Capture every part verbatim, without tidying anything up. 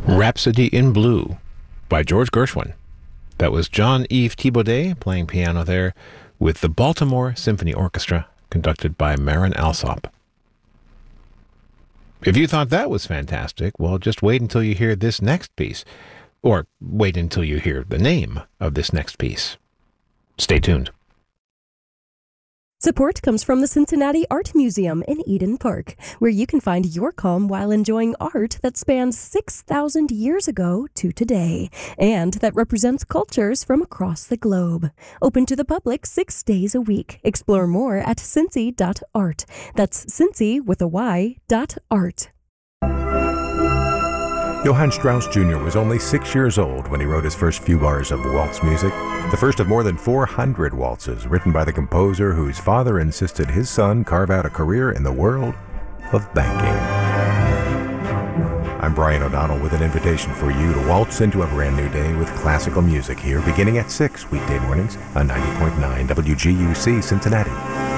Rhapsody in Blue by George Gershwin. That was Jean-Yves Thibaudet playing piano there with the Baltimore Symphony Orchestra, conducted by Marin Alsop. If you thought that was fantastic, well, just wait until you hear this next piece, or wait until you hear the name of this next piece. Stay tuned. Support comes from the Cincinnati Art Museum in Eden Park, where you can find your calm while enjoying art that spans six thousand years ago to today, and that represents cultures from across the globe. Open to the public six days a week. Explore more at cincy dot art. That's Cincy with a Y dot art. Johann Strauss Junior was only six years old when he wrote his first few bars of waltz music, the first of more than four hundred waltzes written by the composer whose father insisted his son carve out a career in the world of banking. I'm Brian O'Donnell with an invitation for you to waltz into a brand new day with classical music here beginning at six weekday mornings on ninety point nine W G U C Cincinnati.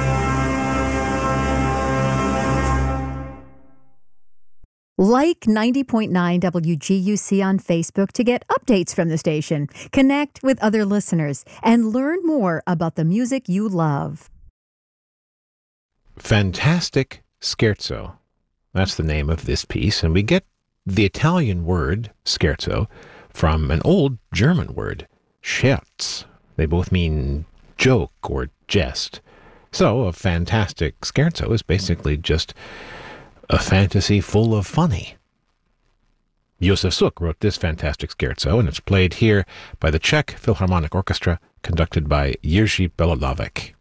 Like ninety point nine W G U C on Facebook to get updates from the station, connect with other listeners, and learn more about the music you love. Fantastic Scherzo. That's the name of this piece, and we get the Italian word scherzo from an old German word, Scherz. They both mean joke or jest. So a fantastic scherzo is basically just a fantasy full of funny. Josef Suk wrote this fantastic scherzo, and it's played here by the Czech Philharmonic Orchestra, conducted by Jiří Belohlávek.